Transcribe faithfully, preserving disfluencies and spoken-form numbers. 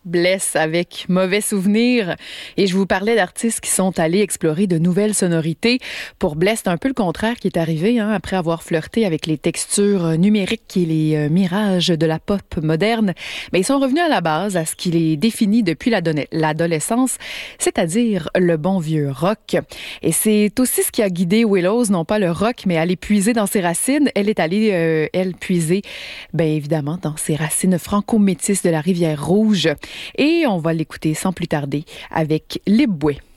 Bless avec Mauvais Souvenir. Et je vous parlais d'artistes qui sont allés explorer de nouvelles sonorités. Pour Bless, c'est un peu le contraire qui est arrivé, hein, après avoir flirté avec les textures numériques et les euh, mirages de la pop moderne. Mais ils sont revenus à la base, à ce qui les définit depuis l'adolescence, c'est-à-dire le bon vieux rock. Et c'est aussi ce qui a guidé Willows, non pas le rock, mais à aller puiser dans ses racines. Elle est allée, euh, elle, puiser, bien évidemment, dans ses racines franco-métisses de la Rivière-Rouge. Et on va l'écouter sans plus tarder avec Liboué.